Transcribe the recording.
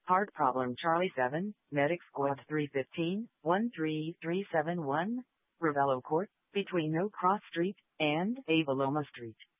Hard problem Charlie 7, Medic Squad 315, 13371, Ravello Court, between No Cross Street and Avaloma Street.